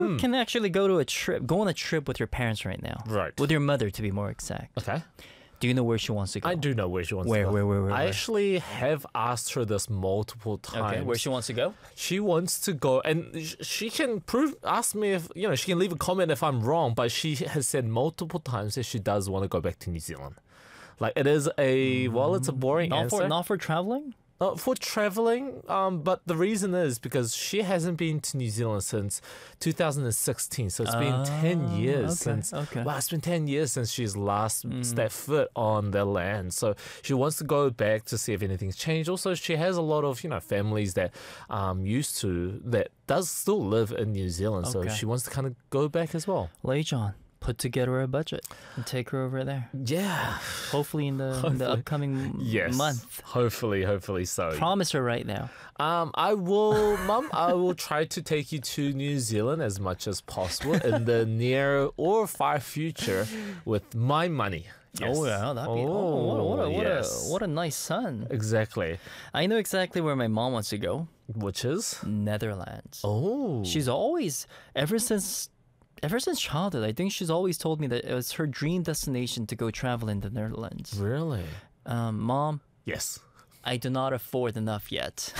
can actually go on a trip with your parents right now. Right. With your mother, to be more exact. Okay. Do you know where she wants to go? I do know where she wants to go. Where? I actually have asked her this multiple times. Okay, where she wants to go? She wants to go, and she can ask me if, she can leave a comment if I'm wrong, but she has said multiple times that she does want to go back to New Zealand. Like, it is it's a boring answer. Not for traveling? For traveling, but the reason is because she hasn't been to New Zealand since 2016, so it's been 10 years since. Okay. Wow, it's been 10 years since she's last stepped foot on their land. So she wants to go back to see if anything's changed. Also, she has a lot of families that that does still live in New Zealand, so she wants to kind of go back as well. Lei John, put together a budget and take her over there. Yeah. Hopefully in the upcoming month. Hopefully so. Promise her right now. I will, Mum. I will try to take you to New Zealand as much as possible in the near or far future with my money. Yes. Oh yeah, that'd be what a nice son. Exactly. I know exactly where my mom wants to go. Which is Netherlands. Oh. She's always ever since childhood, I think she's always told me that it was her dream destination to go travel in the Netherlands. Really? Mom, Yes. I do not afford enough yet.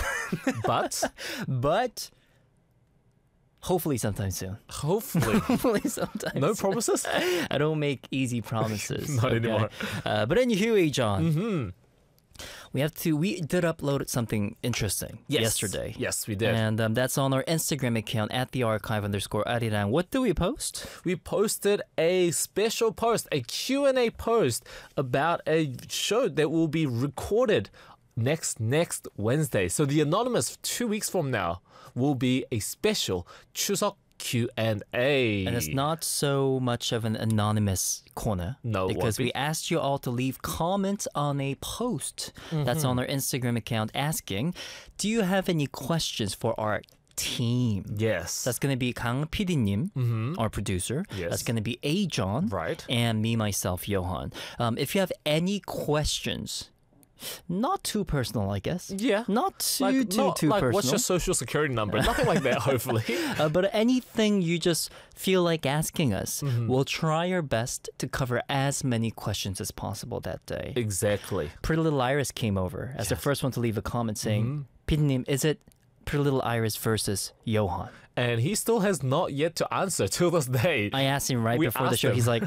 But hopefully sometime soon. Hopefully sometime No soon. promises? I don't make easy promises. Not anymore. But anyway, John. We did upload something interesting yesterday. Yes, we did. And that's on our Instagram account at @thearchive_arirang. What do we post? We posted a special post, a Q&A post about a show that will be recorded next Wednesday. So the Anonymous 2 weeks from now will be a special Chuseok Q&A. And it's not so much of an anonymous corner. No, it because won't be. we asked you all to leave comments on a post that's on our Instagram account asking, do you have any questions for our team? Yes. That's going to be Kang PD님, our producer. Yes. That's going to be A. John. Right. And me, myself, Johan. If you have any questions, not too personal, I guess. Yeah. Not too personal. What's your social security number? Nothing like that, hopefully. But anything you just feel like asking us, we'll try our best to cover as many questions as possible that day. Exactly. Pretty Little Iris came over as the first one to leave a comment saying, PD님, is it Pretty Little Iris versus Johan? And he still has not yet to answer till this day. I asked him We before the asked show. him. He's like,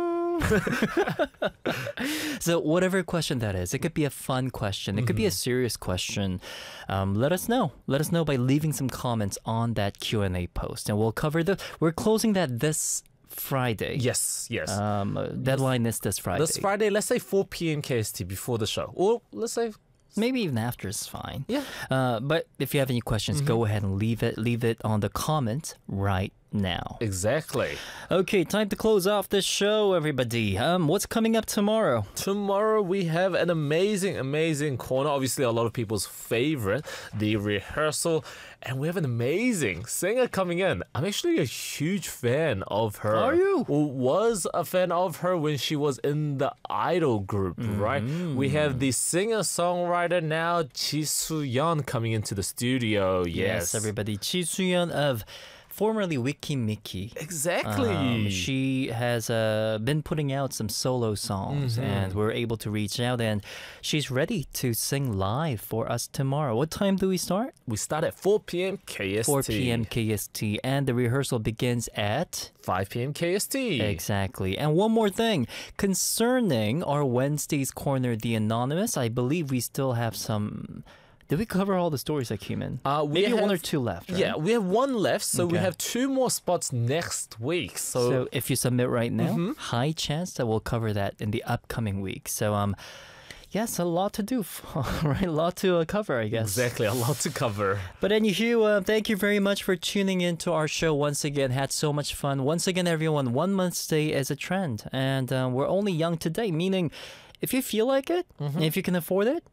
So whatever question that is, it could be a fun question, it could be a serious question. Let us know. Let us know by leaving some comments on that Q&A post, and we'll cover we're closing that this Friday. Yes. Deadline is this Friday. This Friday, let's say 4 p.m. KST before the show. Or let's say... Maybe even after is fine. Yeah. But if you have any questions, go ahead and leave it on the comments right now. Exactly. Okay, time to close off this show, everybody. What's coming up tomorrow? Tomorrow we have an amazing corner. Obviously, a lot of people's favorite, the rehearsal. And we have an amazing singer coming in. I'm actually a huge fan of her. Are you? Was a fan of her when she was in the Idol group, right? We have the singer-songwriter now, Ji Soo-yeon, coming into the studio. Yes, everybody. Ji Soo-yeon of formerly Wiki Mickey. Exactly. She has been putting out some solo songs, and we're able to reach out, and she's ready to sing live for us tomorrow. What time do we start? We start at 4 p.m. KST. 4 p.m. KST, and the rehearsal begins at 5 p.m. KST. Exactly. And one more thing concerning our Wednesday's Corner, The Anonymous, I believe we still have some... Did we cover all the stories that came in? Maybe one or two left, right? Yeah, we have one left, so we Okay. have 2 more spots next week. So if you submit right now, high chance that we'll cover that in the upcoming week. So yes, a lot to do, right? A lot to cover, I guess. Exactly, a lot to cover. But anywho, thank you very much for tuning into our show once again. Had so much fun. Once again, everyone, 1 month stay is a trend. And we're only young today, meaning if you feel like it, and if you can afford it,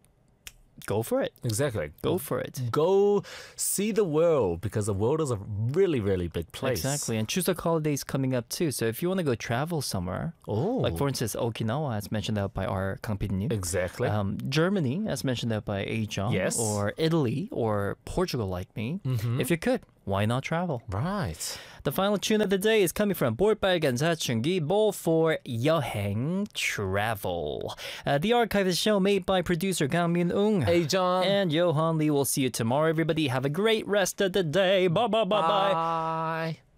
go for it. Exactly. Go for it. Go see the world, because the world is a really, really big place. Exactly. And Chuseok holiday is coming up too. So if you want to go travel somewhere, Oh. like for instance, Okinawa, as mentioned out by our Kang PD님. Exactly. Germany, as mentioned out by A. John. Yes. Or Italy or Portugal, like me. If you could, why not travel? Right. The final tune of the day is coming from 볼빨간 사춘기 Bowl for 여행 travel. The archive is show made by producer Kang Min-ung. Hey, John. And Johan Lee. Will see you tomorrow, everybody. Have a great rest of the day. Bye. Bye.